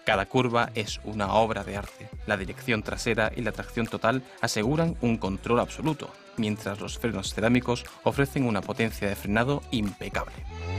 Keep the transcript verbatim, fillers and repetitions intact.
Cada curva es una obra de arte. La dirección trasera y la tracción total aseguran un control absoluto, mientras los frenos cerámicos ofrecen una potencia de frenado impecable.